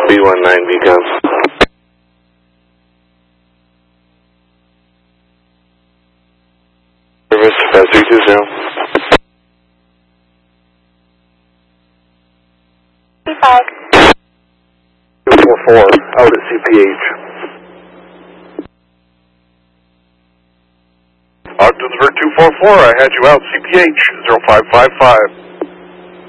B19 Beacon. Service 5320. 55. 244, out at CPH. Ogdensburg 244, I had you out, CPH 0555.